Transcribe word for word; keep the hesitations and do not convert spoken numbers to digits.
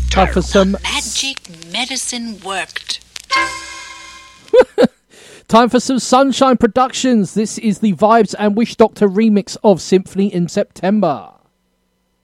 Time for some... Magic medicine worked. Time for some Sunshine Productions. This is the Vibes and Wish Doctor remix of Symphony in September.